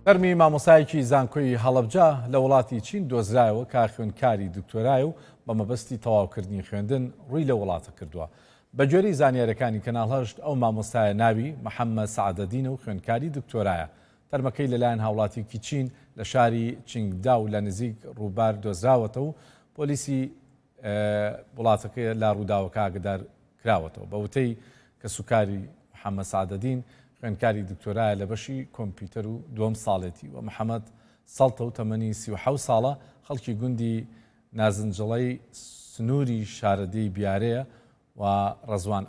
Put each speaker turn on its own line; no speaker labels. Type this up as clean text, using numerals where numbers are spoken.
فەرمی مامۆسایەکی زانکۆی هەڵەبجە لە وڵاتی چین دۆزرایەوە کە خوێندکاری دکتۆرایە و بە مەبەستی تەواوکردنی خوێندن ڕووی لە وڵاتە کردووە. بە گوێرەی زانیاریەکانی کەناڵ هەشت ئەو مامۆستایە ناوی محەممەد سەعادەدینە و خوێندکاری دکتۆرایە. فەرمەکەی لەلایەن هاوڵاتیەکی چین لە شاری چینگداو لە نزیک ڕووبار دۆزراوەتەوە و پۆلیسی وڵاتەکە لا ڕووداوەکە ئاگدار کراوەتەوە. بە وتەی کە سوکاری محەممەد سەعادەدین خوێندکاری دکتۆرایە لە بەشی کۆمپیوتەر و دووەم ساڵێتی و محەممەد سەڵتە و تەمەنی 37 ساڵە خەڵکی گوندی نازنجەڵەی سنووری شارەدەی بیارەیە و ڕەزوان